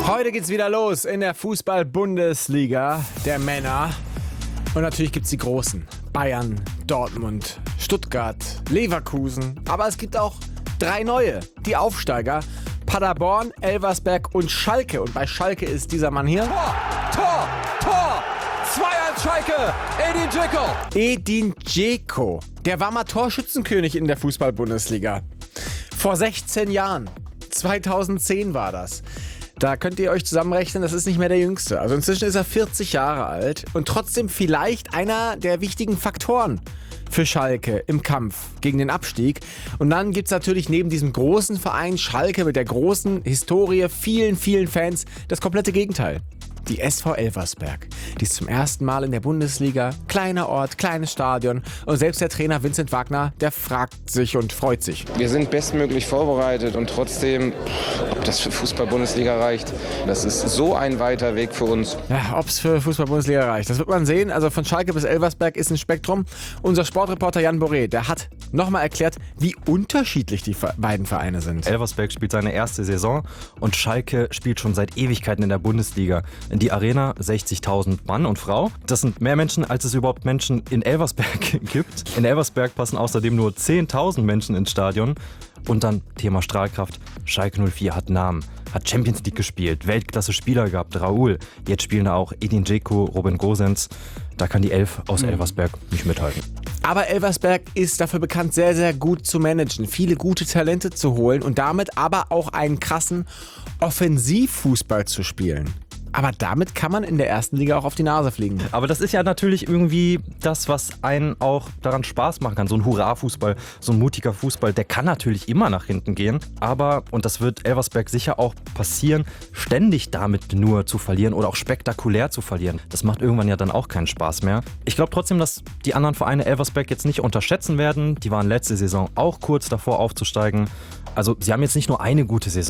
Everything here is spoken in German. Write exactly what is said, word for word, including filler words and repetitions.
Heute geht's wieder los in der Fußball-Bundesliga der Männer. Und natürlich gibt's die Großen. Bayern, Dortmund, Stuttgart, Leverkusen. Aber es gibt auch drei neue. Die Aufsteiger. Paderborn, Elversberg und Schalke. Und bei Schalke ist dieser Mann hier. Tor, Tor, Tor! zwei eins Schalke, Edin Dzeko. Edin Dzeko. Der war mal Torschützenkönig in der Fußball-Bundesliga. Vor sechzehn Jahren. zweitausendzehn war das. Da könnt ihr euch zusammenrechnen, das ist nicht mehr der Jüngste. Also inzwischen ist er vierzig Jahre alt und trotzdem vielleicht einer der wichtigen Faktoren für Schalke im Kampf gegen den Abstieg. Und dann gibt es natürlich neben diesem großen Verein Schalke mit der großen Historie, vielen, vielen Fans, das komplette Gegenteil. Die S V Elversberg. Die ist zum ersten Mal in der Bundesliga. Kleiner Ort, kleines Stadion. Und selbst der Trainer Vincent Wagner, der fragt sich und freut sich. Wir sind bestmöglich vorbereitet und trotzdem, ob das für Fußball-Bundesliga reicht, das ist so ein weiter Weg für uns. Ja, ob es für Fußball-Bundesliga reicht, das wird man sehen. Also von Schalke bis Elversberg ist ein Spektrum. Unser Sportreporter Jan Boré, der hat nochmal erklärt, wie unterschiedlich die beiden Vereine sind. Elversberg spielt seine erste Saison und Schalke spielt schon seit Ewigkeiten in der Bundesliga. In die Arena sechzigtausend Mann und Frau. Das sind mehr Menschen, als es überhaupt Menschen in Elversberg gibt. In Elversberg passen außerdem nur zehntausend Menschen ins Stadion. Und dann Thema Strahlkraft. Schalke null vier hat Namen, hat Champions League gespielt, Weltklasse-Spieler gehabt, Raoul. Jetzt spielen da auch Edin Dzeko, Robin Gosens. Da kann die Elf aus mhm. Elversberg nicht mithalten. Aber Elversberg ist dafür bekannt, sehr, sehr gut zu managen, viele gute Talente zu holen und damit aber auch einen krassen Offensivfußball zu spielen. Aber damit kann man in der ersten Liga auch auf die Nase fliegen. Aber das ist ja natürlich irgendwie das, was einen auch daran Spaß machen kann. So ein Hurra-Fußball, so ein mutiger Fußball, der kann natürlich immer nach hinten gehen. Aber, und das wird Elversberg sicher auch passieren, ständig damit nur zu verlieren oder auch spektakulär zu verlieren. Das macht irgendwann ja dann auch keinen Spaß mehr. Ich glaube trotzdem, dass die anderen Vereine Elversberg jetzt nicht unterschätzen werden. Die waren letzte Saison auch kurz davor aufzusteigen. Also sie haben jetzt nicht nur eine gute Saison.